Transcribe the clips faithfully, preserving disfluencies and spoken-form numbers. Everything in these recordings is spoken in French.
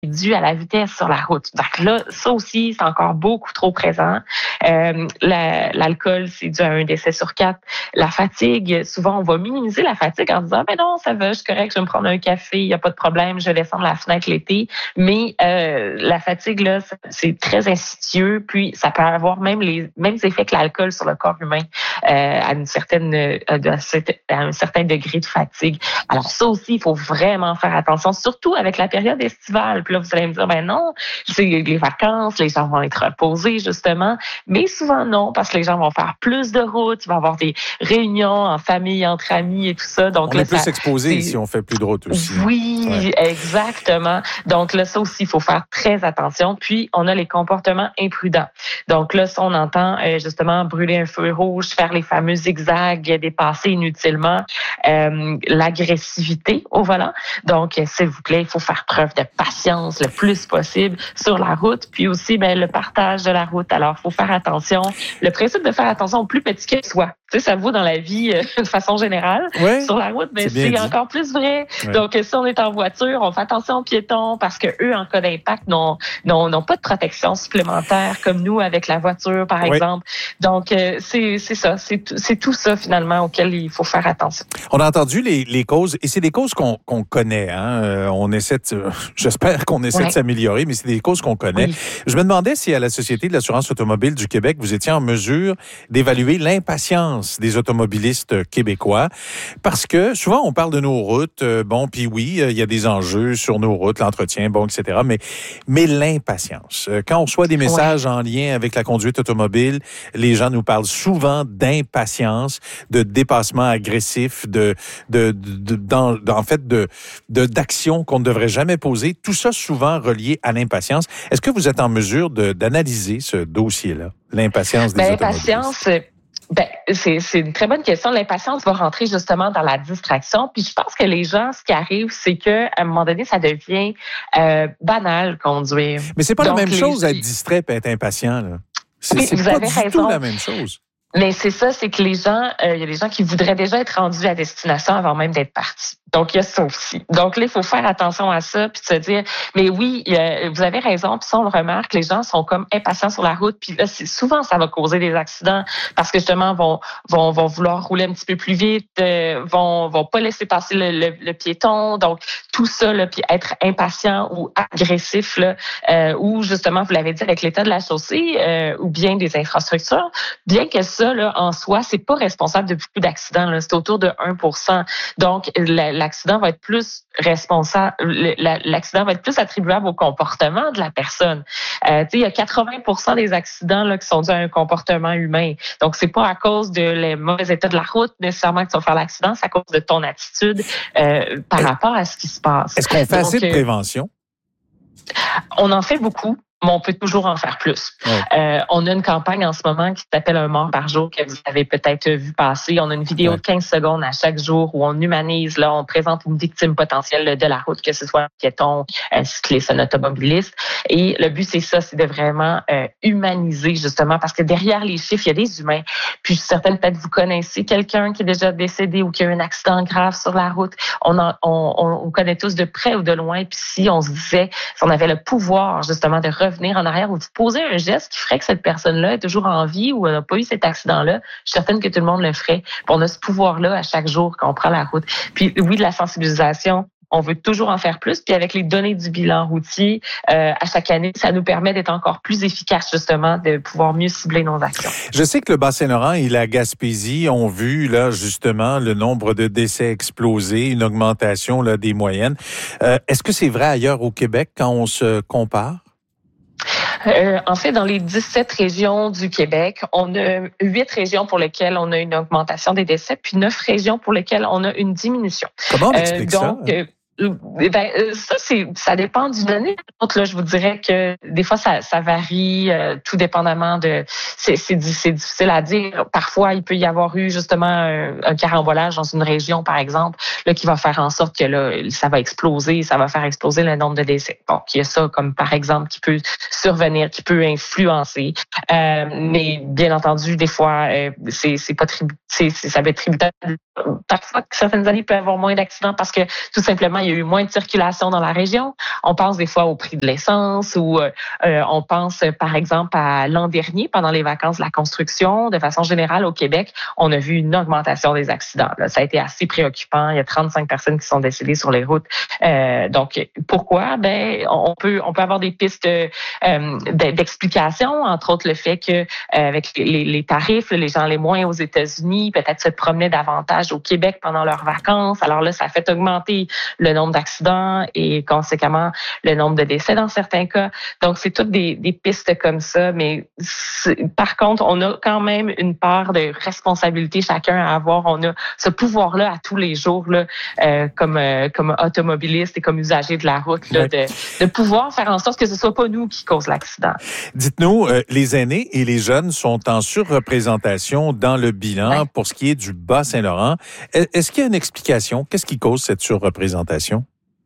dû à la vitesse sur la route. Donc là, ça aussi, c'est encore beaucoup trop présent. Euh, la, l'alcool, c'est dû à un décès sur quatre. La fatigue, souvent, on va minimiser la fatigue en disant, ben non, ça va, je suis correct, je vais me prendre un café, il n'y a pas de problème, je vais descendre la fenêtre l'été. Mais euh, la fatigue, là, c'est très insidieux, puis ça peut avoir même les mêmes effets que l'alcool sur le corps humain euh, à une certaine, à un certain degré de fatigue. Alors ça aussi, il faut vraiment faire attention, surtout avec la période estivale. Puis là, vous allez me dire, ben non, c'est les vacances, les gens vont être reposés, justement. Mais souvent, non, parce que les gens vont faire plus de routes, il va y avoir des réunions en famille, entre amis et tout ça. Donc, on là, est plus ça, exposé si on fait plus de routes aussi. Oui, ouais. Exactement. Donc là, ça aussi, il faut faire très attention. Puis, on a les comportements imprudents. Donc là, ça, on entend euh, justement brûler un feu rouge, faire les fameux zigzags, dépasser inutilement, euh, l'agressivité au volant. Donc, s'il vous plaît, il faut faire preuve de patience le plus possible sur la route, puis aussi ben, le partage de la route. Alors, il faut faire attention. Le principe de faire attention au plus petit que soi. Tu sais, ça vaut dans la vie euh, de façon générale. Ouais, sur la route, mais c'est, c'est encore plus vrai. Ouais. Donc, si on est en voiture, on fait attention aux piétons parce que eux, en cas d'impact, n'ont, n'ont, n'ont pas de protection supplémentaire comme nous avec la voiture, par ouais. exemple. Donc, euh, c'est, c'est ça. C'est, c'est tout ça, finalement, auquel il faut faire attention. On a entendu les, les causes, et c'est des causes qu'on, qu'on connaît. Hein? Euh, on essaie de, j'espère qu'on essaie ouais. de s'améliorer, mais c'est des causes qu'on connaît. Oui. Je me demandais si à la Société de l'assurance automobile du Québec, vous étiez en mesure d'évaluer l'impatience des automobilistes québécois, parce que souvent on parle de nos routes, euh, bon, puis oui, il y a des enjeux sur nos routes, l'entretien, bon, et cetera. Mais mais l'impatience. Quand on reçoit des messages ouais. en lien avec la conduite automobile, les gens nous parlent souvent d'impatience, de dépassement agressif, de de, de, de dans, en fait de, de d'actions qu'on ne devrait jamais poser. Tout ça souvent relié à l'impatience. Est-ce que vous êtes en mesure de, d'analyser ce dossier-là, l'impatience des ben, automobilistes? L'impatience, ben, c'est, c'est une très bonne question. L'impatience va rentrer justement dans la distraction. Puis je pense que les gens, ce qui arrive, c'est que à un moment donné, ça devient euh, banal conduire. Mais c'est pas Donc, la même les... chose être distrait et être impatient, là. C'est, oui, c'est vous pas avez du raison. tout la même chose. Mais c'est ça, c'est que les gens, il euh, y a des gens qui voudraient déjà être rendus à destination avant même d'être partis. Donc, il y a ça aussi. Donc là, il faut faire attention à ça, puis se dire, mais oui, euh, vous avez raison, puis ça, on le remarque, les gens sont comme impatients sur la route, puis là, c'est, souvent, ça va causer des accidents, parce que justement, vont vont vont vouloir rouler un petit peu plus vite, euh, vont vont pas laisser passer le, le, le piéton, donc tout ça, là, puis être impatient ou agressif, là, euh, ou justement, vous l'avez dit, avec l'état de la chaussée, euh, ou bien des infrastructures, bien que ça, là, en soi, c'est pas responsable de beaucoup d'accidents, là, c'est autour de un pour cent. Donc, la, l'accident va être plus responsable, l'accident va être plus attribuable au comportement de la personne. Euh, tu sais, il y a quatre-vingts pour cent des accidents là qui sont dus à un comportement humain. Donc, c'est pas à cause de les mauvais états de la route nécessairement que tu vas faire l'accident, c'est à cause de ton attitude euh, par est, rapport à ce qui se passe. Est-ce qu'on fait Donc, assez de prévention? On en fait beaucoup. Mais on peut toujours en faire plus. Ouais. Euh, on a une campagne en ce moment qui s'appelle Un mort par jour que vous avez peut-être vu passer. On a une vidéo ouais. de quinze secondes à chaque jour où on humanise, là, on présente une victime potentielle de la route, que ce soit un piéton, un cycliste, un automobiliste. Et le but, c'est ça, c'est de vraiment euh, humaniser, justement, parce que derrière les chiffres, il y a des humains. Puis je suis certaine, peut-être vous connaissez quelqu'un qui est déjà décédé ou qui a eu un accident grave sur la route. On, en, on, on connaît tous de près ou de loin. Puis si on se disait, si on avait le pouvoir, justement, de revenir venir en arrière ou de poser un geste qui ferait que cette personne-là est toujours en vie ou n'a pas eu cet accident-là, je suis certaine que tout le monde le ferait. Puis on a ce pouvoir-là à chaque jour qu'on prend la route. Puis oui, de la sensibilisation, on veut toujours en faire plus. Puis avec les données du bilan routier, euh, à chaque année, ça nous permet d'être encore plus efficace, justement, de pouvoir mieux cibler nos actions. Je sais que le Bas-Saint-Laurent et la Gaspésie ont vu, là, justement, le nombre de décès exploser, une augmentation là, des moyennes. Euh, est-ce que c'est vrai ailleurs au Québec quand on se compare? Euh, en fait, dans les dix-sept régions du Québec, on a huit régions pour lesquelles on a une augmentation des décès, puis neuf régions pour lesquelles on a une diminution. Comment on explique euh, donc, ça? Euh, Ben, ça, c'est, ça dépend d'une année. Là, je vous dirais que des fois, ça, ça varie, euh, tout dépendamment de. C'est, c'est, c'est difficile à dire. Parfois, il peut y avoir eu justement un, un carambolage dans une région, par exemple, là, qui va faire en sorte que là, ça va exploser, ça va faire exploser le nombre de décès. Donc, il y a ça comme par exemple qui peut survenir, qui peut influencer. Euh, mais bien entendu, des fois, euh, c'est, c'est pas tribu- c'est, c'est, ça va être tributaire. Parfois, certaines années, il peut y avoir moins d'accidents parce que tout simplement, il y a y a eu moins de circulation dans la région. On pense des fois au prix de l'essence ou euh, on pense, par exemple, à l'an dernier, pendant les vacances de la construction. De façon générale, au Québec, on a vu une augmentation des accidents. Là. Ça a été assez préoccupant. Il y a trente-cinq personnes qui sont décédées sur les routes. Euh, donc, pourquoi? Ben, on peut, on peut avoir des pistes euh, d'explication, entre autres le fait que euh, avec les, les tarifs, les gens les moins aux États-Unis peut-être se promenaient davantage au Québec pendant leurs vacances. Alors là, ça fait augmenter le nombre d'accidents et conséquemment le nombre de décès dans certains cas. Donc, c'est toutes des, des pistes comme ça. Mais par contre, on a quand même une part de responsabilité chacun à avoir. On a ce pouvoir-là à tous les jours, là, euh, comme euh, comme automobiliste et comme usager de la route, là, de, de pouvoir faire en sorte que ce soit pas nous qui cause l'accident. Dites-nous, euh, les aînés et les jeunes sont en surreprésentation dans le bilan ouais. pour ce qui est du Bas-Saint-Laurent. Est-ce qu'il y a une explication? Qu'est-ce qui cause cette surreprésentation?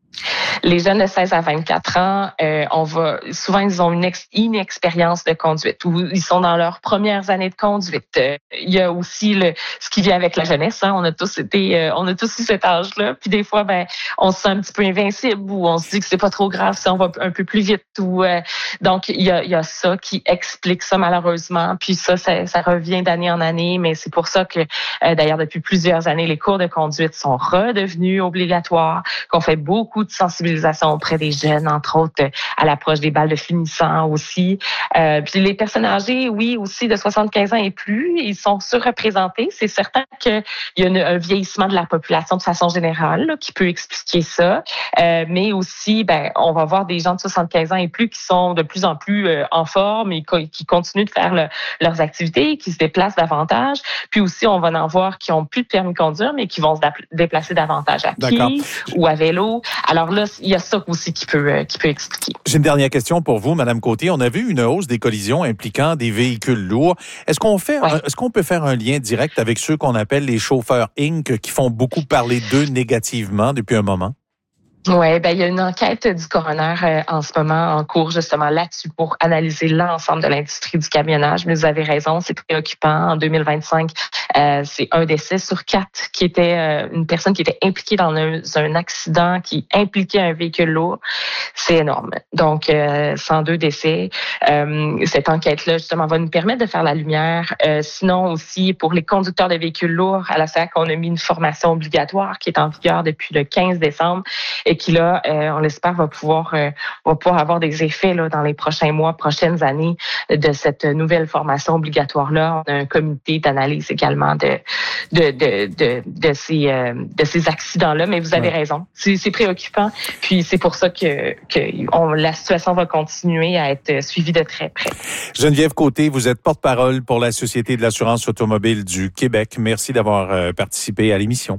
Les jeunes de seize à vingt-quatre ans, euh, on va souvent ils ont une ex, inexpérience de conduite ou ils sont dans leurs premières années de conduite. Euh, il y a aussi le ce qui vient avec la jeunesse. Hein, on a tous été, euh, on a tous eu cet âge-là. Puis des fois, ben, on se sent un petit peu invincible ou on se dit que c'est pas trop grave si on va un peu plus vite. Ou euh, donc il y a, il y a ça qui explique ça malheureusement. Puis ça, ça, ça revient d'année en année. Mais c'est pour ça que euh, d'ailleurs depuis plusieurs années, les cours de conduite sont redevenus obligatoires. Qu'on fait beaucoup de sensibilisation auprès des jeunes, entre autres à l'approche des balles de finissant aussi. Euh, puis les personnes âgées, oui, aussi de soixante-quinze ans et plus, ils sont surreprésentés. C'est certain qu'il y a une, un vieillissement de la population de façon générale là, qui peut expliquer ça. Euh, mais aussi, ben, on va voir des gens de soixante-quinze ans et plus qui sont de plus en plus euh, en forme et qui continuent de faire le, leurs activités, qui se déplacent davantage. Puis aussi, on va en voir qui ont plus de permis de conduire, mais qui vont se déplacer davantage à pied ou à vélo. Alors là, il y a ça aussi qui peut, euh, qui peut expliquer. J'ai une dernière question pour vous, Madame Côté. On a vu une hausse des collisions impliquant des véhicules lourds. Est-ce qu'on fait, ouais. est-ce qu'on peut faire un lien direct avec ceux qu'on appelle les chauffeurs Inc qui font beaucoup parler d'eux négativement depuis un moment? Oui, ben il y a une enquête du coroner euh, en ce moment en cours justement là-dessus pour analyser l'ensemble de l'industrie du camionnage. Mais vous avez raison, c'est préoccupant. En deux mille vingt-cinq, euh, c'est un décès sur quatre qui était euh, une personne qui était impliquée dans un, un accident qui impliquait un véhicule lourd. C'est énorme. Donc, euh, cent deux décès. Euh, cette enquête-là, justement, va nous permettre de faire la lumière. Euh, sinon aussi, pour les conducteurs de véhicules lourds, à la S A C, on a mis une formation obligatoire qui est en vigueur depuis le quinze décembre et qui, là, euh, on l'espère, va pouvoir, euh, va pouvoir avoir des effets là, dans les prochains mois, prochaines années de cette nouvelle formation obligatoire-là. On a un comité d'analyse également de, de, de, de, de, ces, euh, de ces accidents-là. Mais vous avez ouais. raison, c'est, c'est préoccupant. Puis c'est pour ça que, que on, la situation va continuer à être suivie de très près. Geneviève Côté, vous êtes porte-parole pour la Société de l'assurance automobile du Québec. Merci d'avoir euh, participé à l'émission.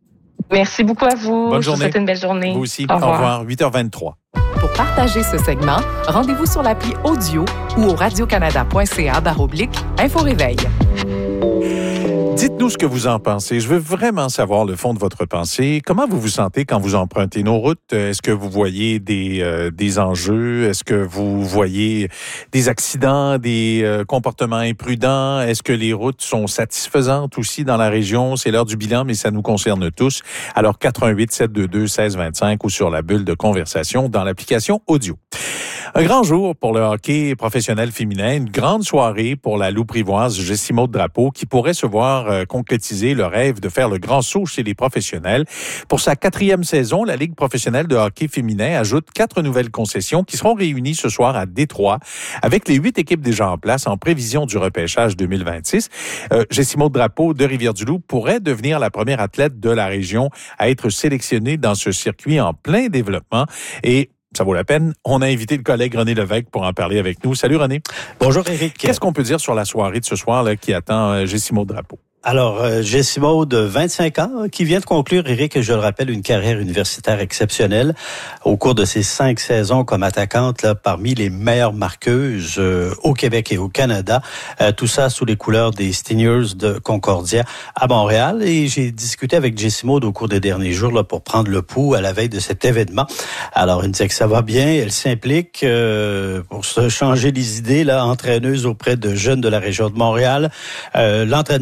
Merci beaucoup à vous. Bonne journée. Je vous souhaite une belle journée. Vous aussi. Au revoir. Au revoir. huit heures vingt-trois. Pour partager ce segment, rendez-vous sur l'appli Audio ou au radiocanada.ca barre oblique Info-Réveil. Dites-nous ce que vous en pensez. Je veux vraiment savoir le fond de votre pensée. Comment vous vous sentez quand vous empruntez nos routes? Est-ce que vous voyez des, euh, des enjeux? Est-ce que vous voyez des accidents, des euh, comportements imprudents? Est-ce que les routes sont satisfaisantes aussi dans la région? C'est l'heure du bilan, mais ça nous concerne tous. Alors, quatre un huit, sept deux deux, un six deux cinq ou sur la bulle de conversation dans l'application Audio. Un grand jour pour le hockey professionnel féminin, une grande soirée pour la louprivoise Jessie Maud Drapeau qui pourrait se voir euh, concrétiser le rêve de faire le grand saut chez les professionnels. Pour sa quatrième saison, la Ligue professionnelle de hockey féminin ajoute quatre nouvelles concessions qui seront réunies ce soir à Détroit avec les huit équipes déjà en place en prévision du repêchage deux mille vingt-six. Euh, Jessie Maud Drapeau de Rivière-du-Loup pourrait devenir la première athlète de la région à être sélectionnée dans ce circuit en plein développement et ça vaut la peine. On a invité le collègue René Lévesque pour en parler avec nous. Salut René. Bonjour Éric. Qu'est-ce qu'on peut dire sur la soirée de ce soir là, qui attend euh, Jessie Maud Drapeau? Alors, euh, Jessie Maud, vingt-cinq ans, qui vient de conclure, Éric, je le rappelle, une carrière universitaire exceptionnelle au cours de ses cinq saisons comme attaquante, là, parmi les meilleures marqueuses euh, au Québec et au Canada. Euh, tout ça sous les couleurs des Stingers de Concordia à Montréal. Et j'ai discuté avec Jessie Maud au cours des derniers jours là, pour prendre le pouls à la veille de cet événement. Alors, elle me disait que ça va bien. Elle s'implique euh, pour se changer les idées, là, entraîneuse auprès de jeunes de la région de Montréal. Euh, l'entraînement également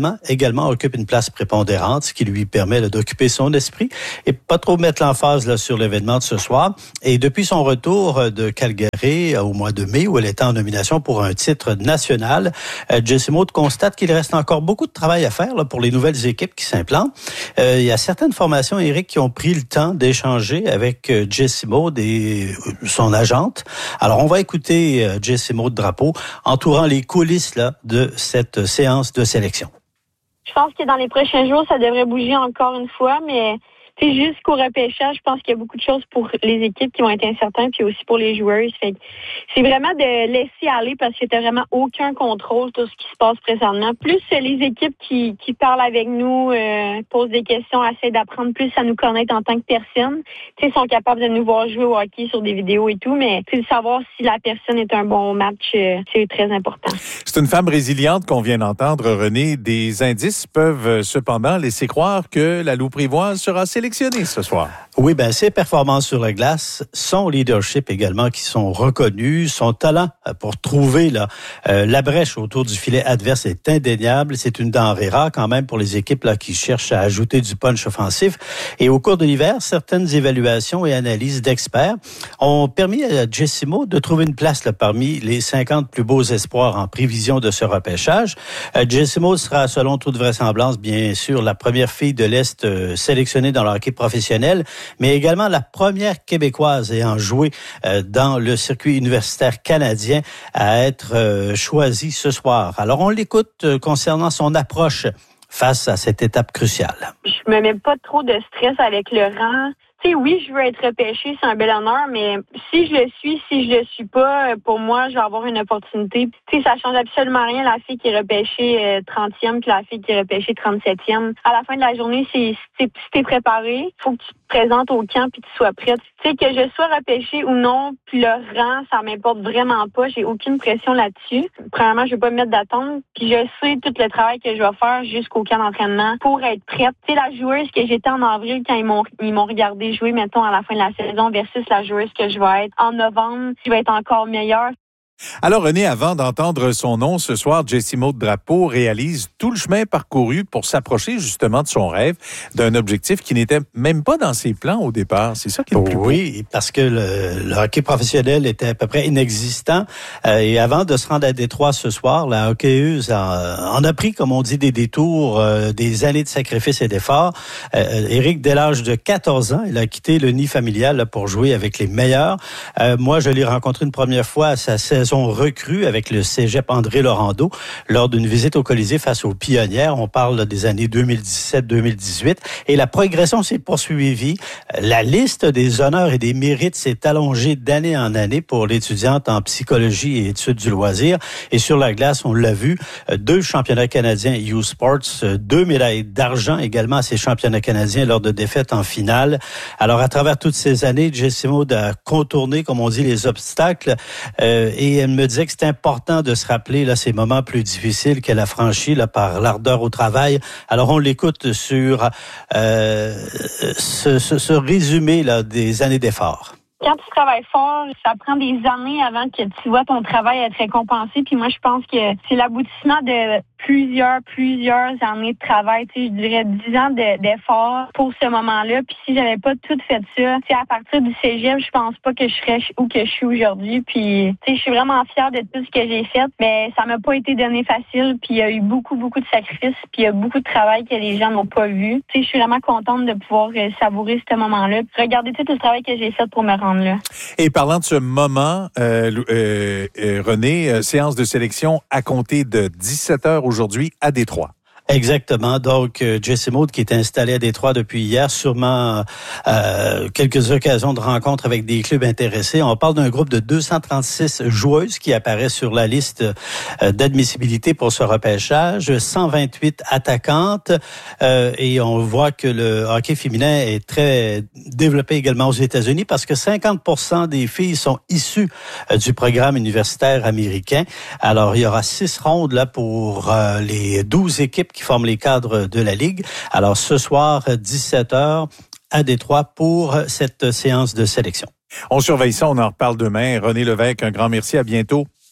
également occupe une place prépondérante, ce qui lui permet là, d'occuper son esprit et pas trop mettre l'emphase là, sur l'événement de ce soir. Et depuis son retour de Calgary au mois de mai, où elle était en nomination pour un titre national, euh, Jessie Maud constate qu'il reste encore beaucoup de travail à faire là, pour les nouvelles équipes qui s'implantent. Euh, il y a certaines formations, Éric, qui ont pris le temps d'échanger avec euh, Jessie Maud et euh, son agente. Alors, on va écouter euh, Jessie Maud Drapeau entourant les coulisses là, de cette séance de sélection. Je pense que dans les prochains jours, ça devrait bouger encore une fois, mais jusqu'au repêchage, je pense qu'il y a beaucoup de choses pour les équipes qui vont être incertaines, puis aussi pour les joueuses. Fait que c'est vraiment de laisser aller parce qu'il n'y a vraiment aucun contrôle sur ce qui se passe présentement. Plus les équipes qui, qui parlent avec nous, euh, posent des questions, essaient d'apprendre plus à nous connaître en tant que personne. Tu sais, sont capables de nous voir jouer au hockey sur des vidéos et tout, mais de savoir si la personne est un bon match, euh, c'est très important. C'est une femme résiliente qu'on vient d'entendre, René. Des indices peuvent cependant laisser croire que la Louprivoise sera sélectionnée ce soir. Oui, ben ses performances sur la glace, son leadership également qui sont reconnus, son talent pour trouver là, euh, la brèche autour du filet adverse est indéniable. C'est une denrée rare quand même pour les équipes là qui cherchent à ajouter du punch offensif. Et au cours de l'hiver, certaines évaluations et analyses d'experts ont permis à Jessie Maud de trouver une place là, parmi les cinquante plus beaux espoirs en prévision de ce repêchage. Euh, Jessie Maud sera, selon toute vraisemblance, bien sûr, la première fille de l'Est euh, sélectionnée dans le hockey professionnel, mais également la première Québécoise ayant joué euh, dans le circuit universitaire canadien à être euh, choisie ce soir. Alors, on l'écoute euh, concernant son approche face à cette étape cruciale. Je me mets pas trop de stress avec le rang. Tu sais, oui, je veux être repêchée, c'est un bel honneur, mais si je le suis, si je le suis pas, pour moi, je vais avoir une opportunité. Tu sais, ça change absolument rien, la fille qui est repêchée euh, trentième que la fille qui est repêchée trente-septième. À la fin de la journée, c'est, c'est si t'es préparé, faut que tu te présentes au camp puis que tu sois prête. Tu sais, que je sois repêchée ou non, puis le rang, ça m'importe vraiment pas. J'ai aucune pression là-dessus. Premièrement, je vais pas me mettre d'attente, puis je sais tout le travail que je vais faire jusqu'au camp d'entraînement pour être prête. Tu sais, la joueuse que j'étais en avril quand ils m'ont, ils m'ont regardé jouer, mettons, à la fin de la saison versus la joueuse que je vais être en novembre, je vais être encore meilleure. Alors, René, avant d'entendre son nom ce soir, Jessie Maud Drapeau réalise tout le chemin parcouru pour s'approcher justement de son rêve, d'un objectif qui n'était même pas dans ses plans au départ. C'est ça qui est le plus beau. Oui, parce que le, le hockey professionnel était à peu près inexistant. Euh, et avant de se rendre à Détroit ce soir, la hockeyeuse en, en a pris, comme on dit, des détours, euh, des années de sacrifices et d'efforts. Euh, Éric, dès l'âge de quatorze ans, il a quitté le nid familial là, pour jouer avec les meilleurs. Euh, moi, je l'ai rencontré une première fois à sa saison recrue avec le cégep André Laurando lors d'une visite au Colisée face aux Pionnières. On parle là, des années deux mille dix-sept deux mille dix-huit et la progression s'est poursuivie. La liste des honneurs et des mérites s'est allongée d'année en année pour l'étudiante en psychologie et études du loisir. Et sur la glace, on l'a vu, deux championnats canadiens U Sports, deux médailles d'argent également à ces championnats canadiens lors de défaites en finale. Alors, à travers toutes ces années, Jessie Maud a contourné, comme on dit, les obstacles euh, et elle me disait que c'est important de se rappeler là, ces moments plus difficiles qu'elle a franchis là, par l'ardeur au travail. Alors, on l'écoute sur euh, ce, ce, ce résumé là, des années d'efforts. Quand tu travailles fort, ça prend des années avant que tu vois ton travail être récompensé. Puis moi, je pense que c'est l'aboutissement de plusieurs, plusieurs années de travail. Tu sais, je dirais dix ans de, d'efforts pour ce moment-là. Puis si j'avais pas tout fait ça, tu sais, à partir du cégep, je pense pas que je serais où que je suis aujourd'hui. Puis, tu sais, je suis vraiment fière de tout ce que j'ai fait. Mais ça m'a pas été donné facile. Puis il y a eu beaucoup, beaucoup de sacrifices. Puis il y a beaucoup de travail que les gens n'ont pas vu. Tu sais, je suis vraiment contente de pouvoir savourer ce moment-là. Regardez tout le travail que j'ai fait pour me rendre là. Et parlant de ce moment, euh, euh, euh, René, euh, séance de sélection à compter de dix-sept heures aujourd'hui à Détroit. Exactement. Donc, euh, Jessie Maud qui est installée à Détroit depuis hier, sûrement euh, quelques occasions de rencontres avec des clubs intéressés. On parle d'un groupe de deux cent trente-six joueuses qui apparaissent sur la liste euh, d'admissibilité pour ce repêchage, cent vingt-huit attaquantes euh, et on voit que le hockey féminin est très développé également aux États-Unis parce que cinquante pour cent des filles sont issues euh, du programme universitaire américain. Alors, il y aura six rondes là pour euh, les douze équipes qui forment les cadres de la Ligue. Alors, ce soir, dix-sept heures à Détroit pour cette séance de sélection. On surveille ça, on en reparle demain. René Lévesque, un grand merci, à bientôt.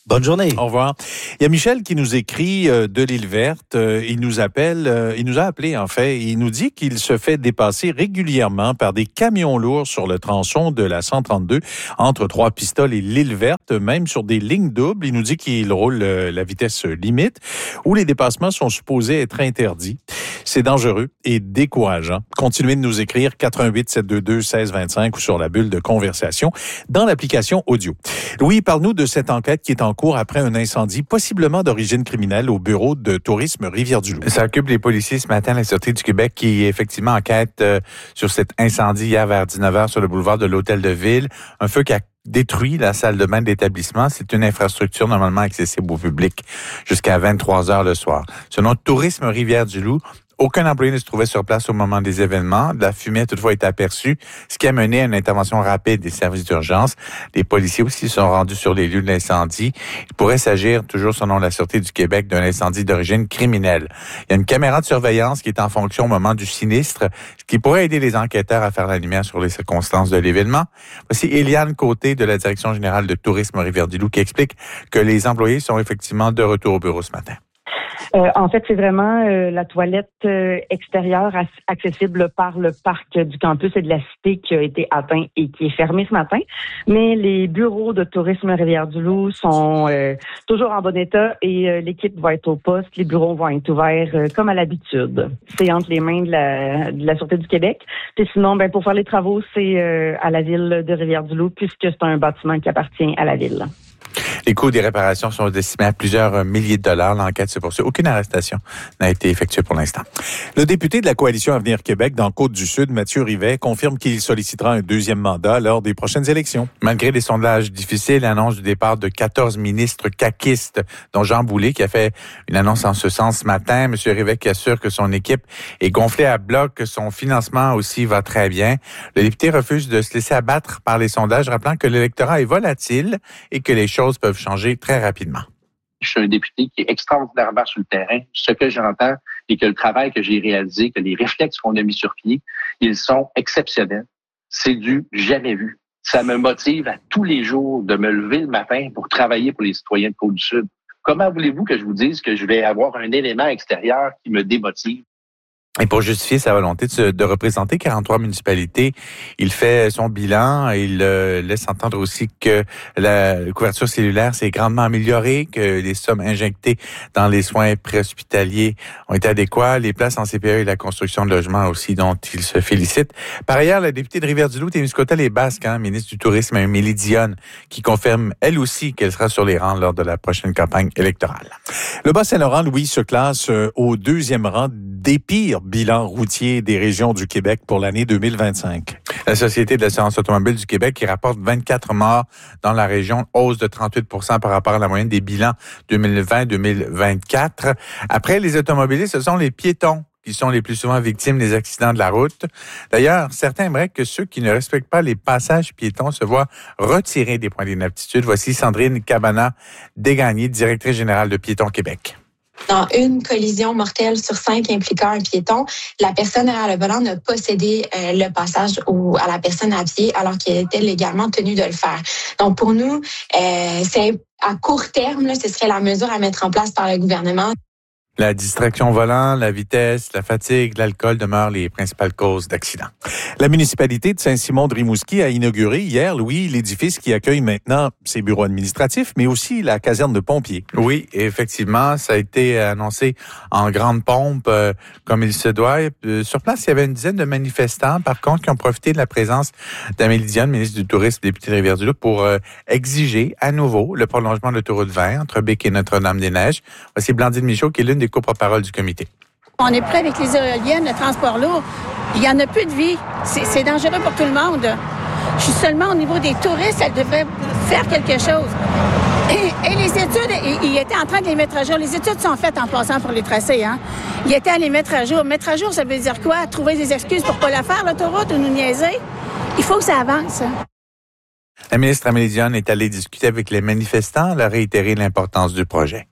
Bonne journée. Au revoir. Il y a Michel qui nous écrit euh, de l'île verte. Euh, il nous appelle, euh, il nous a appelé en fait. Il nous dit qu'il se fait dépasser régulièrement par des camions lourds sur le tronçon de la cent trente-deux entre Trois-Pistoles et l'île verte, même sur des lignes doubles. Il nous dit qu'il roule euh, la vitesse limite où les dépassements sont supposés être interdits. C'est dangereux et décourageant. Continuez de nous écrire quatre un huit sept deux deux un six deux cinq ou sur la bulle de conversation dans l'application audio. Louis, parle-nous de cette enquête qui est en cours après un incendie possiblement d'origine criminelle au bureau de tourisme Rivière-du-Loup. Ça occupe les policiers ce matin, la Sûreté du Québec, qui effectivement enquête euh, sur cet incendie hier vers dix-neuf heures sur le boulevard de l'Hôtel de Ville. Un feu qui a détruit la salle de bain de l'établissement. C'est une infrastructure normalement accessible au public jusqu'à vingt-trois heures le soir. Selon Tourisme Rivière-du-Loup, aucun employé ne se trouvait sur place au moment des événements. La fumée a toutefois été aperçue, ce qui a mené à une intervention rapide des services d'urgence. Les policiers aussi sont rendus sur les lieux de l'incendie. Il pourrait s'agir, toujours selon la Sûreté du Québec, d'un incendie d'origine criminelle. Il y a une caméra de surveillance qui est en fonction au moment du sinistre, ce qui pourrait aider les enquêteurs à faire la lumière sur les circonstances de l'événement. Voici Éliane Côté de la Direction générale de tourisme Rivière-du-Loup qui explique que les employés sont effectivement de retour au bureau ce matin. Euh, en fait, c'est vraiment euh, la toilette euh, extérieure as- accessible par le parc du campus et de la cité qui a été atteint et qui est fermé ce matin. Mais les bureaux de tourisme Rivière-du-Loup sont euh, toujours en bon état et euh, l'équipe va être au poste. Les bureaux vont être ouverts euh, comme à l'habitude. C'est entre les mains de la, de la Sûreté du Québec. Et sinon, ben pour faire les travaux, c'est euh, à la ville de Rivière-du-Loup puisque c'est un bâtiment qui appartient à la ville. Les coûts des réparations sont estimés à plusieurs milliers de dollars. L'enquête se poursuit. Aucune arrestation n'a été effectuée pour l'instant. Le député de la Coalition Avenir Québec dans Côte-du-Sud, Mathieu Rivet, confirme qu'il sollicitera un deuxième mandat lors des prochaines élections. Malgré des sondages difficiles, l'annonce du départ de quatorze ministres caquistes, dont Jean Boulet, qui a fait une annonce en ce sens ce matin. M. Rivet qui assure que son équipe est gonflée à bloc, que son financement aussi va très bien. Le député refuse de se laisser abattre par les sondages, rappelant que l'électorat est volatile et que les choses peuvent changer très rapidement. Je suis un député qui est extraordinairement sur le terrain. Ce que j'entends et que le travail que j'ai réalisé, que les réflexes qu'on a mis sur pied, ils sont exceptionnels. C'est du jamais vu. Ça me motive à tous les jours de me lever le matin pour travailler pour les citoyens de Côte-du-Sud. Comment voulez-vous que je vous dise que je vais avoir un élément extérieur qui me démotive? Et pour justifier sa volonté de, se, de représenter quarante-trois municipalités, il fait son bilan et il euh, laisse entendre aussi que la couverture cellulaire s'est grandement améliorée, que les sommes injectées dans les soins préhospitaliers ont été adéquats, les places en C P E et la construction de logements aussi dont il se félicite. Par ailleurs, la députée de Rivière-du-Loup, Témiscouata et Basque, hein, ministre du Tourisme, Amélie Dionne, qui confirme elle aussi qu'elle sera sur les rangs lors de la prochaine campagne électorale. Le Bas-Saint-Laurent, Louis, se classe euh, au deuxième rang des pires bilan routier des régions du Québec pour l'année deux mille vingt-cinq. La Société de l'assurance automobile du Québec qui rapporte vingt-quatre morts dans la région, hausse de trente-huit pour cent par rapport à la moyenne des bilans deux mille vingt deux mille vingt-quatre. Après les automobilistes, ce sont les piétons qui sont les plus souvent victimes des accidents de la route. D'ailleurs, certains aimeraient que ceux qui ne respectent pas les passages piétons se voient retirer des points d'inaptitude. Voici Sandrine Cabana-Desgagnés, directrice générale de Piétons Québec. Dans une collision mortelle sur cinq impliquant un piéton, la personne derrière le volant n'a pas cédé euh, le passage au, à la personne à pied alors qu'elle était légalement tenue de le faire. Donc pour nous, euh, c'est à court terme, là, ce serait la mesure à mettre en place par le gouvernement. La distraction au volant, la vitesse, la fatigue, l'alcool demeurent les principales causes d'accidents. La municipalité de Saint-Simon-de-Rimouski a inauguré hier, Louis, l'édifice qui accueille maintenant ses bureaux administratifs, mais aussi la caserne de pompiers. Oui, effectivement, ça a été annoncé en grande pompe, euh, comme il se doit. Euh, sur place, il y avait une dizaine de manifestants, par contre, qui ont profité de la présence d'Amélie Dionne, ministre du Tourisme, députée de Rivière-du-Loup, pour euh, exiger à nouveau le prolongement de l'autoroute vingt entre Bic et Notre-Dame-des-Neiges. Voici Blandine Michaud, qui est l'une des co-porte-parole du comité. On est prêt avec les éoliennes, le transport lourd. Il n'y en a plus de vie. C'est, c'est dangereux pour tout le monde. Je suis seulement au niveau des touristes, elles devraient faire quelque chose. Et, et les études, ils étaient en train de les mettre à jour. Les études sont faites en passant pour les tracés. Hein. Ils étaient à les mettre à jour. Mettre à jour, ça veut dire quoi? Trouver des excuses pour ne pas la faire, l'autoroute, ou nous niaiser? Il faut que ça avance. Hein. La ministre Amélie Dionne est allée discuter avec les manifestants. Elle a réitéré l'importance du projet.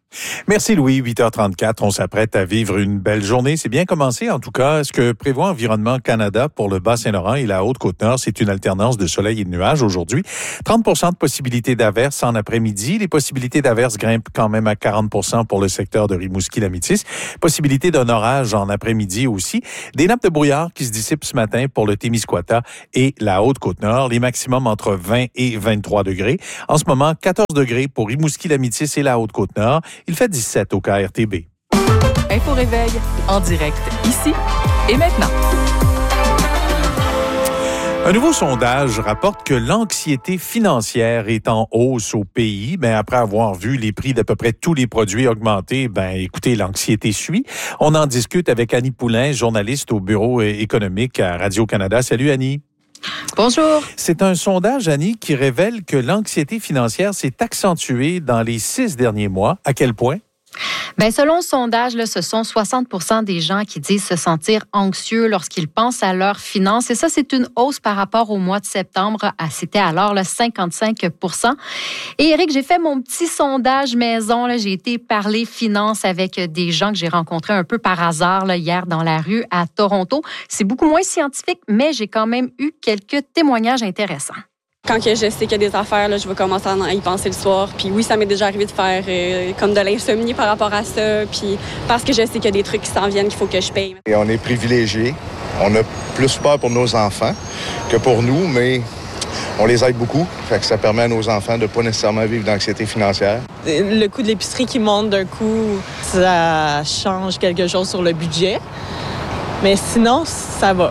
Merci Louis, huit heures trente-quatre. On s'apprête à vivre une belle journée. C'est bien commencé en tout cas. Ce que prévoit Environnement Canada pour le Bas-Saint-Laurent et la Haute-Côte-Nord, c'est une alternance de soleil et de nuages aujourd'hui. trente pour cent de possibilités d'averses en après-midi. Les possibilités d'averses grimpent quand même à quarante pour cent pour le secteur de Rimouski-Lamitis. Possibilité d'un orage en après-midi aussi. Des nappes de brouillard qui se dissipent ce matin pour le Témiscouata et la Haute-Côte-Nord. Les maximums entre vingt et vingt-trois degrés. En ce moment, quatorze degrés pour Rimouski-Lamitis et la Haute-Côte-Nord. Il fait dix-sept au K R T B. Info Réveil, en direct, ici et maintenant. Un nouveau sondage rapporte que l'anxiété financière est en hausse au pays. Ben, après avoir vu les prix d'à peu près tous les produits augmenter, ben, écoutez, l'anxiété suit. On en discute avec Annie Poulain, journaliste au Bureau économique à Radio-Canada. Salut Annie. Bonjour. C'est un sondage, Annie, qui révèle que l'anxiété financière s'est accentuée dans les six derniers mois. À quel point? Bien, selon le sondage, là, ce sont soixante pour cent des gens qui disent se sentir anxieux lorsqu'ils pensent à leurs finances. Et ça, c'est une hausse par rapport au mois de septembre. C'était alors là, cinquante-cinq pour cent. Et Éric, j'ai fait mon petit sondage maison. Là. J'ai été parler finances avec des gens que j'ai rencontrés un peu par hasard là, hier dans la rue à Toronto. C'est beaucoup moins scientifique, mais j'ai quand même eu quelques témoignages intéressants. Quand que je sais qu'il y a des affaires, là, je vais commencer à y penser le soir. Puis oui, ça m'est déjà arrivé de faire euh, comme de l'insomnie par rapport à ça. Puis parce que je sais qu'il y a des trucs qui s'en viennent qu'il faut que je paye. Et on est privilégiés. On a plus peur pour nos enfants que pour nous, mais on les aide beaucoup. Fait que ça permet à nos enfants de ne pas nécessairement vivre d'anxiété financière. Le coût de l'épicerie qui monte d'un coup, ça change quelque chose sur le budget. Mais sinon, ça va.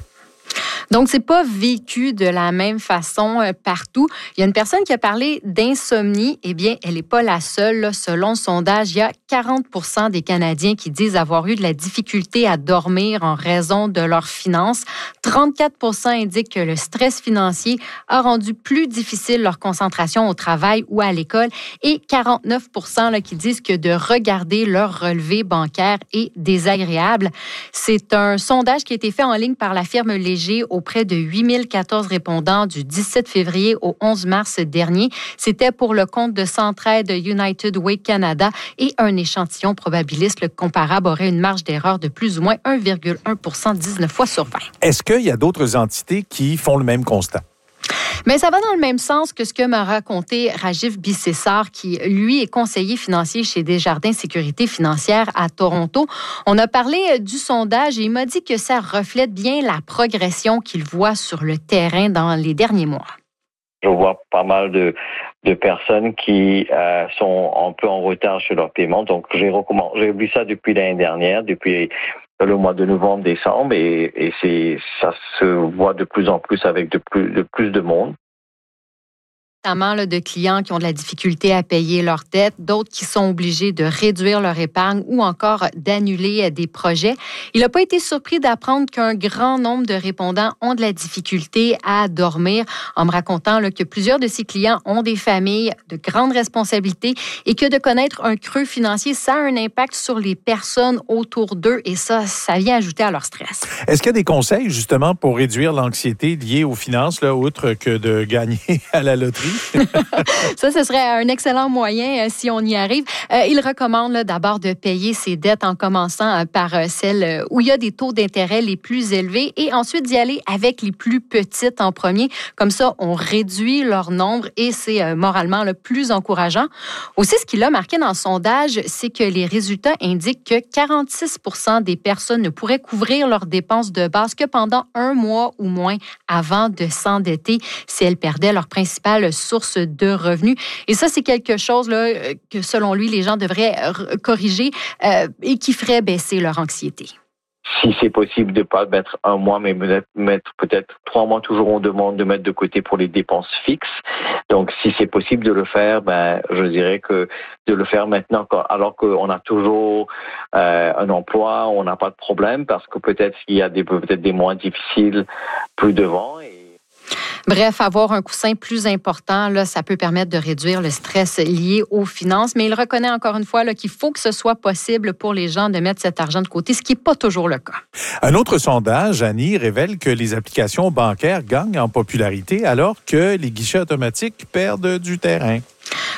Donc, c'est pas vécu de la même façon euh, partout. Il y a une personne qui a parlé d'insomnie. Eh bien, elle n'est pas la seule. Là. Selon le sondage, il y a quarante pour cent des Canadiens qui disent avoir eu de la difficulté à dormir en raison de leurs finances. trente-quatre pour cent indiquent que le stress financier a rendu plus difficile leur concentration au travail ou à l'école. Et quarante-neuf pour cent là, qui disent que de regarder leur relevé bancaire est désagréable. C'est un sondage qui a été fait en ligne par la firme Léger auprès de huit mille quatorze répondants du dix-sept février au onze mars dernier. C'était pour le compte de Centraide United Way Canada et un échantillon probabiliste. Le comparable aurait une marge d'erreur de plus ou moins un virgule un pour cent dix-neuf fois sur vingt. Est-ce qu'il y a d'autres entités qui font le même constat? Mais ça va dans le même sens que ce que m'a raconté Rajiv Bissessar, qui, lui, est conseiller financier chez Desjardins Sécurité Financière à Toronto. On a parlé du sondage et il m'a dit que ça reflète bien la progression qu'il voit sur le terrain dans les derniers mois. Je vois pas mal de, de personnes qui euh, sont un peu en retard sur leur paiement. Donc, j'ai, recommand... j'ai vu ça depuis l'année dernière, depuis le mois de novembre, décembre, et, et c'est, ça se voit de plus en plus avec de plus de, plus de monde. Notamment là, de clients qui ont de la difficulté à payer leurs dettes, d'autres qui sont obligés de réduire leur épargne ou encore d'annuler des projets. Il n'a pas été surpris d'apprendre qu'un grand nombre de répondants ont de la difficulté à dormir, en me racontant là, que plusieurs de ces clients ont des familles de grandes responsabilités et que de connaître un creux financier, ça a un impact sur les personnes autour d'eux et ça, ça vient ajouter à leur stress. Est-ce qu'il y a des conseils justement pour réduire l'anxiété liée aux finances, là, outre que de gagner à la loterie? Ça, ce serait un excellent moyen euh, si on y arrive. Euh, il recommande là, d'abord de payer ses dettes en commençant euh, par euh, celles où il y a des taux d'intérêt les plus élevés et ensuite d'y aller avec les plus petites en premier. Comme ça, on réduit leur nombre et c'est euh, moralement le plus encourageant. Aussi, ce qu'il a marqué dans le sondage, c'est que les résultats indiquent que quarante-six pour cent des personnes ne pourraient couvrir leurs dépenses de base que pendant un mois ou moins avant de s'endetter si elles perdaient leur principale source de revenus. Et ça, c'est quelque chose là, que, selon lui, les gens devraient corriger euh, et qui ferait baisser leur anxiété. Si c'est possible de ne pas mettre un mois, mais mettre peut-être trois mois, toujours on demande de mettre de côté pour les dépenses fixes. Donc, si c'est possible de le faire, ben, je dirais que de le faire maintenant, alors qu'on a toujours euh, un emploi, on n'a pas de problème, parce que peut-être qu'il y a des, peut-être des mois difficiles plus devant. Et Bref, avoir un coussin plus important, là, ça peut permettre de réduire le stress lié aux finances. Mais il reconnaît encore une fois là, qu'il faut que ce soit possible pour les gens de mettre cet argent de côté, ce qui n'est pas toujours le cas. Un autre sondage, Annie, révèle que les applications bancaires gagnent en popularité alors que les guichets automatiques perdent du terrain.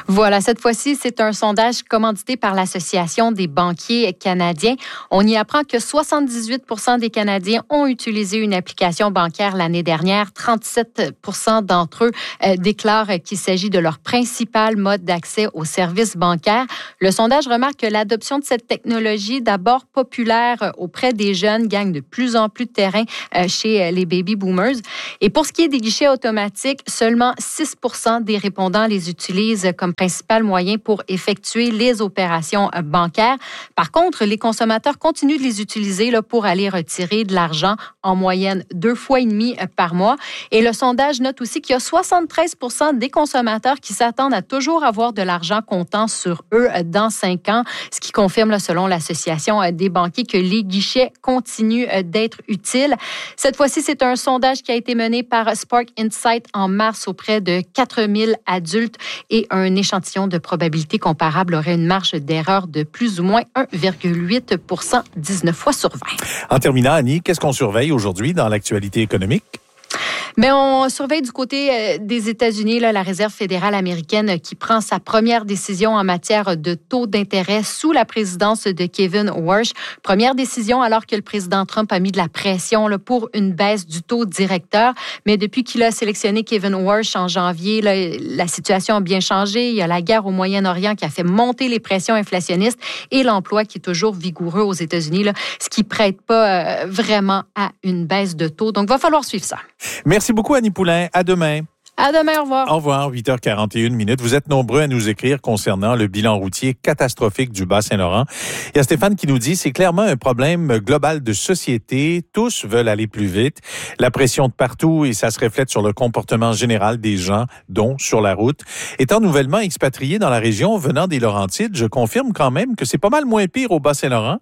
Voilà, cette fois-ci, c'est un sondage commandité par l'Association des banquiers canadiens. On y apprend que soixante-dix-huit pour cent des Canadiens ont utilisé une application bancaire l'année dernière. trente-sept pour cent d'entre eux euh, déclarent qu'il s'agit de leur principal mode d'accès aux services bancaires. Le sondage remarque que l'adoption de cette technologie, d'abord populaire auprès des jeunes, gagne de plus en plus de terrain euh, chez les baby boomers. Et pour ce qui est des guichets automatiques, seulement six pour cent des répondants les utilisent comme principal moyen pour effectuer les opérations bancaires. Par contre, les consommateurs continuent de les utiliser là, pour aller retirer de l'argent, en moyenne deux fois et demi par mois. Et le sondage note aussi qu'il y a soixante-treize pour cent des consommateurs qui s'attendent à toujours avoir de l'argent comptant sur eux dans cinq ans, ce qui confirme, là, selon l'Association des banquiers, que les guichets continuent d'être utiles. Cette fois-ci, c'est un sondage qui a été mené par Spark Insight en mars auprès de quatre mille adultes et un échantillon de probabilité comparable aurait une marge d'erreur de plus ou moins un virgule huit pour cent, dix-neuf fois sur vingt. En terminant, Annie, qu'est-ce qu'on surveille aujourd'hui dans l'actualité économique? Mais on surveille du côté des États-Unis là, la Réserve fédérale américaine qui prend sa première décision en matière de taux d'intérêt sous la présidence de Kevin Warsh. Première décision alors que le président Trump a mis de la pression là, pour une baisse du taux directeur. Mais depuis qu'il a sélectionné Kevin Warsh en janvier, là, la situation a bien changé. Il y a la guerre au Moyen-Orient qui a fait monter les pressions inflationnistes et l'emploi qui est toujours vigoureux aux États-Unis, là, ce qui ne prête pas euh, vraiment à une baisse de taux. Donc, il va falloir suivre ça. Merci beaucoup, Annie Poulain. À demain. À demain, au revoir. Au revoir, huit heures quarante et une minutes. Vous êtes nombreux à nous écrire concernant le bilan routier catastrophique du Bas-Saint-Laurent. Il y a Stéphane qui nous dit, c'est clairement un problème global de société. Tous veulent aller plus vite. La pression de partout et ça se reflète sur le comportement général des gens, dont sur la route. Étant nouvellement expatrié dans la région venant des Laurentides, je confirme quand même que c'est pas mal moins pire au Bas-Saint-Laurent.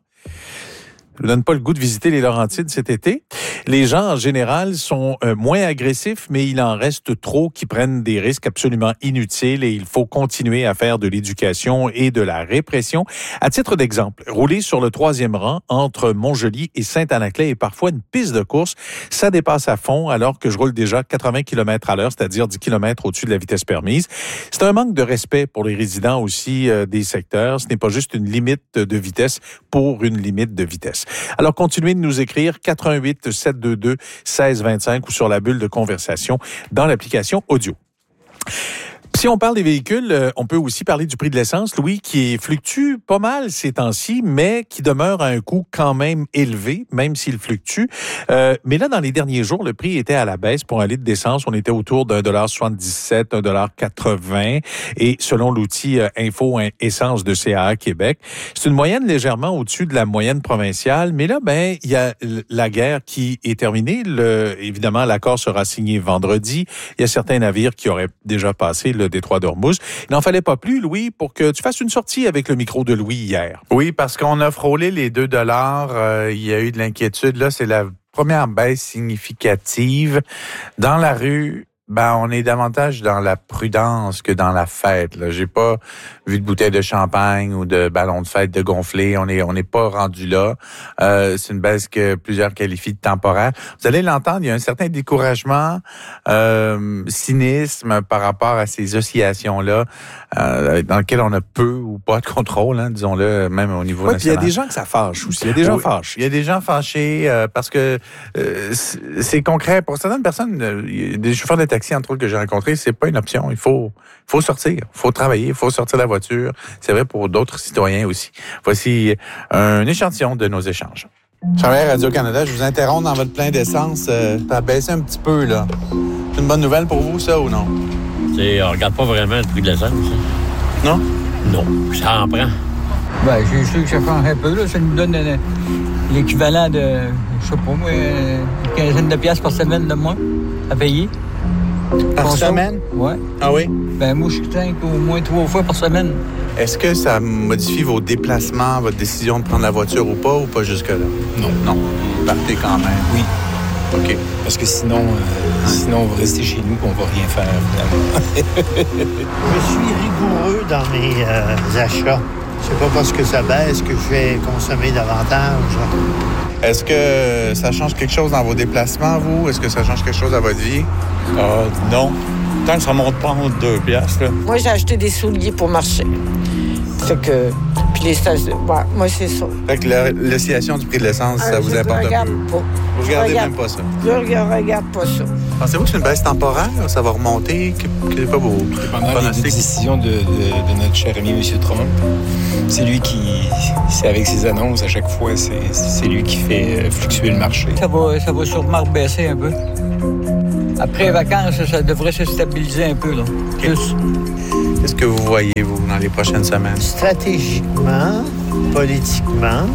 Je ne donne pas le goût de visiter les Laurentides cet été. Les gens, en général, sont euh, moins agressifs, mais il en reste trop qui prennent des risques absolument inutiles et il faut continuer à faire de l'éducation et de la répression. À titre d'exemple, rouler sur le troisième rang entre Montjoly et Saint-Anaclet est parfois une piste de course. Ça dépasse à fond alors que je roule déjà quatre-vingts kilomètres à l'heure, c'est-à-dire dix kilomètres au-dessus de la vitesse permise. C'est un manque de respect pour les résidents aussi euh, des secteurs. Ce n'est pas juste une limite de vitesse pour une limite de vitesse. Alors, continuez de nous écrire quatre un huit, sept deux deux, un six deux cinq ou sur la bulle de conversation dans l'application audio. Si on parle des véhicules, on peut aussi parler du prix de l'essence, Louis, qui fluctue pas mal ces temps-ci, mais qui demeure à un coût quand même élevé, même s'il fluctue. Euh, mais là, dans les derniers jours, le prix était à la baisse pour un litre d'essence. On était autour d'un dollar soixante-dix-sept, un dollar quatre-vingts. Et selon l'outil Info Essence de C A A Québec, c'est une moyenne légèrement au-dessus de la moyenne provinciale. Mais là, ben, il y a la guerre qui est terminée. Le, évidemment, l'accord sera signé vendredi. Il y a certains navires qui auraient déjà passé le détroit d'Ormuz. Il n'en fallait pas plus, Louis, pour que tu fasses une sortie avec le micro de Louis hier. Oui, parce qu'on a frôlé les deux dollars. Euh, il y a eu de l'inquiétude. Là, c'est la première baisse significative. Dans la rue, ben, on est davantage dans la prudence que dans la fête. Là, j'ai pas vu de bouteille de champagne ou de ballon de fête de gonflé. On est, on n'est pas rendu là. Euh, c'est une baisse que plusieurs qualifient de temporaire. Vous allez l'entendre, il y a un certain découragement, euh, cynisme par rapport à ces oscillations-là, euh, dans lesquelles on a peu ou pas de contrôle, hein, disons-le, même au niveau ouais, national. Puis il y a des gens que ça fâche aussi. Il y a des gens oui, fâchés. Il y a des gens fâchés euh, parce que euh, c'est concret. Pour certaines personnes, euh, des chauffeurs de taxi, entre autres, que j'ai rencontrés, c'est pas une option. Il faut, faut sortir, il faut travailler, il faut sortir de la voiture. C'est vrai pour d'autres citoyens aussi. Voici un échantillon de nos échanges. Chers Radio-Canada, je vous interromps dans votre plein d'essence. Euh, ça a baissé un petit peu, là. C'est une bonne nouvelle pour vous, ça, ou non? C'est, on regarde pas vraiment le prix de l'essence. Non? Non, ça en prend. Ben, j'ai su que ça change un peu, là. Ça nous donne euh, l'équivalent de, je sais pas moi, une quinzaine de piastres par semaine de moins à payer. Par Conso. semaine? Oui. Ah oui? Ben moi, je suis cinq au moins trois fois par semaine. Est-ce que ça modifie vos déplacements, votre décision de prendre la voiture ou pas, ou pas jusque-là? Non. Non. Vous partez quand même? Oui. OK. Parce que sinon, euh, sinon on va rester chez nous et on va rien faire. Je suis rigoureux dans mes euh, achats. C'est pas parce que ça baisse que je vais consommer davantage. Est-ce que ça change quelque chose dans vos déplacements, vous? Est-ce que ça change quelque chose à votre vie? Ah, non. Tant que ça monte pas en deux piastres, là. Moi, j'ai acheté des souliers pour marcher. Fait que... Puis les stations... Ouais, moi, c'est ça. Fait que la- l'oscillation du prix de l'essence, Ah, ça vous je importe regarde un peu? pas. Vous regardez regarde- même pas ça? Je regarde, regarde pas ça. Pensez-vous que c'est une baisse temporaire? Ça va remonter? Que, que pas beau. Pendant les décisions de, de, de notre cher ami M. Trump, c'est lui qui, c'est avec ses annonces à chaque fois, c'est, c'est lui qui fait fluctuer le marché. Ça va, ça va sûrement baisser un peu. Après les vacances, ça devrait se stabiliser un peu, là. Plus. Qu'est-ce que vous voyez, vous, dans les prochaines semaines? Stratégiquement, politiquement,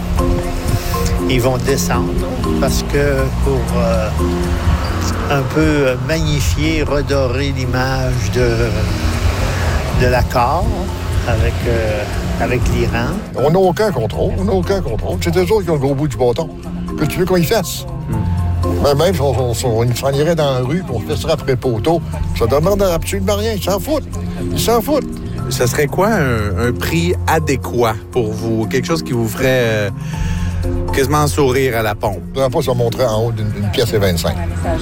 ils vont descendre parce que pour euh, un peu magnifier, redorer l'image de, de l'accord avec, euh, avec l'Iran. On n'a aucun contrôle. On n'a aucun contrôle. C'est eux autres qui ont le gros bout du bâton. Que tu veux qu'on y fasse? Ben, même si on, on, on s'en irait dans la rue, qu'on se laisserait après le poteau, ça demande absolument rien. Ils s'en foutent. Ils s'en foutent. Ce serait quoi un, un prix adéquat pour vous? Quelque chose qui vous ferait euh, quasiment sourire à la pompe? La dernière fois, ça montrait en haut d'une d'une pièce et vingt-cinq.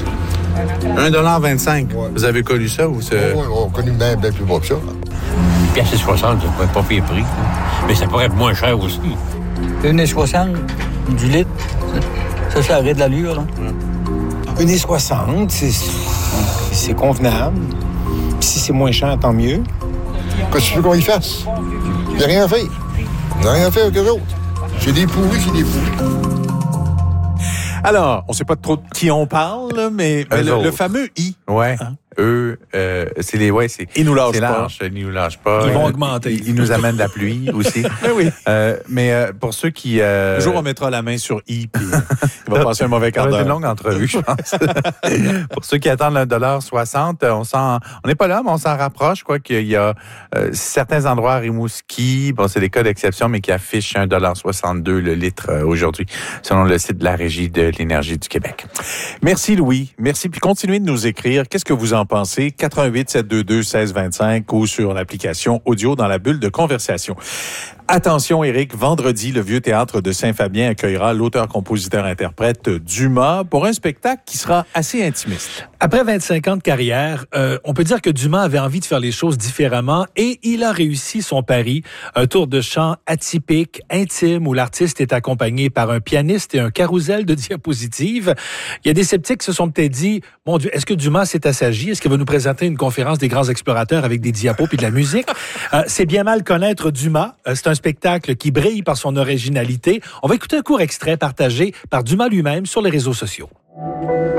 un dollar vingt-cinq. Vous avez connu ça ou c'est... Oui, on a connu bien, bien plus bas que ça. Une pièce et soixante, ça pourrait pas pire prix. Mais ça pourrait être moins cher aussi. un et soixante du litre. Ça, ça aurait de l'allure, là. un et soixante, c'est, c'est convenable. Puis si c'est moins cher, tant mieux. Qu'est-ce que tu veux qu'on y fasse? Il n'y a rien à faire. Il n'y a rien à faire avec eux autres. C'est des pourris, c'est des pourris. Alors, on ne sait pas trop de qui on parle, mais, mais le, le fameux I. Ouais. Hein? Eux, euh, c'est les, ouais, c'est. Ils nous lâchent c'est pas. large, ils nous lâchent pas. Ils vont euh, augmenter. Ils, ils nous amènent de la pluie aussi. Mais oui. Euh, mais euh, pour ceux qui. Euh... Un jour, on mettra la main sur I, puis il va passer un mauvais quart Ça va d'heure. être une longue entrevue, je pense. Pour ceux qui attendent un dollar soixante, on s'en, on n'est pas là, mais on s'en rapproche. Je crois qu'il y a euh, certains endroits à Rimouski, bon, c'est des cas d'exception, mais qui affichent un dollar soixante-deux le litre euh, aujourd'hui, selon le site de la Régie de l'énergie du Québec. Merci, Louis. Merci. Puis continuez de nous écrire. Qu'est-ce que vous en pensez? quatre un huit sept deux deux seize vingt-cinq ou sur l'application audio dans la bulle de conversation. Attention, Éric, vendredi, le Vieux Théâtre de Saint-Fabien accueillera l'auteur-compositeur-interprète Dumas pour un spectacle qui sera assez intimiste. Après vingt-cinq ans de carrière, euh, on peut dire que Dumas avait envie de faire les choses différemment et il a réussi son pari. Un tour de chant atypique, intime, où l'artiste est accompagné par un pianiste et un carrousel de diapositives. Il y a des sceptiques qui se sont peut-être dit, mon Dieu, est-ce que Dumas s'est assagi? Est-ce qu'il va nous présenter une conférence des grands explorateurs avec des diapos et de la musique? Euh, c'est bien mal connaître Dumas. Euh, c'est un spectacle qui brille par son originalité. On va écouter un court extrait partagé par Dumas lui-même sur les réseaux sociaux.